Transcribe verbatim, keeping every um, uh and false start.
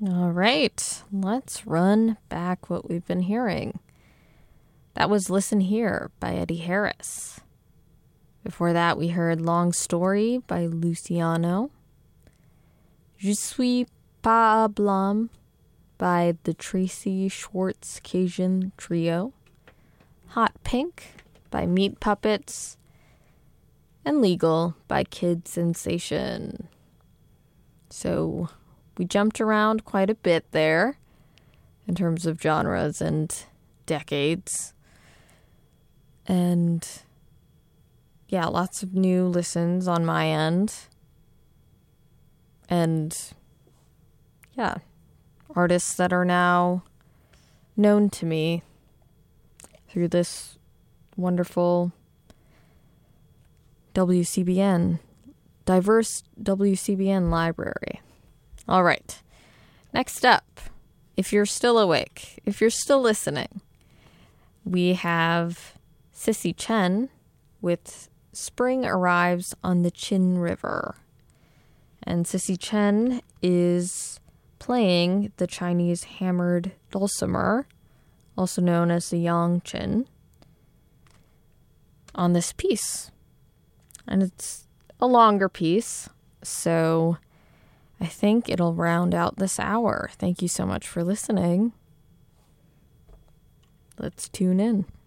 All right, let's run back what we've been hearing. That was Listen Here by Eddie Harris. Before that, we heard Long Story by Luciano. Je suis pas blanc by the Tracy Schwartz Cajun Trio. Hot Pink by Meat Puppets. And Legal by Kid Sensation. So we jumped around quite a bit there in terms of genres and decades. And yeah, lots of new listens on my end. And yeah, artists that are now known to me through this wonderful W C B N, diverse W C B N library. All right. Next up, if you're still awake, if you're still listening, we have Sissy Chen with Spring Arrives on the Chin River. And Sissy Chen is playing the Chinese hammered dulcimer, also known as the yangqin, on this piece. And it's a longer piece, so I think it'll round out this hour. Thank you so much for listening. Let's tune in.